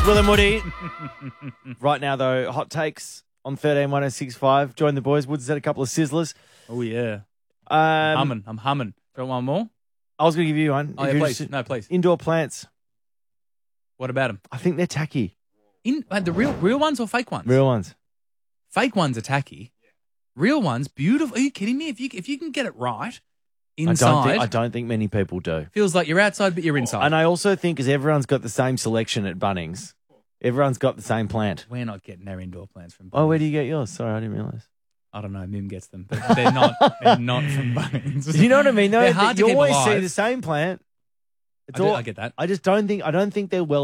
Will and Woody. Right now, though, hot takes on 131065. Join the boys. Woods had a couple of sizzlers. Oh, yeah. I'm I'm humming. Got one more? I was going to give you one. Oh, If yeah, you're please. just- No, please. Indoor plants. What about them? I think they're tacky. The real ones or fake ones? Real ones. Fake ones are tacky. Real ones, beautiful. Are you kidding me? If you can get it right inside, I don't think many people do. feels like you're outside, but you're inside. And I also think because everyone's got the same selection at Bunnings, everyone's got the same plant. We're not getting our indoor plants from Bunnings. Oh, where do you get yours? Sorry, I didn't realise. I don't know. Mim gets them, but they're not. They're not from Bunnings. You know what I mean? No, They're hard to you keep always alive. see the same plant. It's I get that. I don't think they're well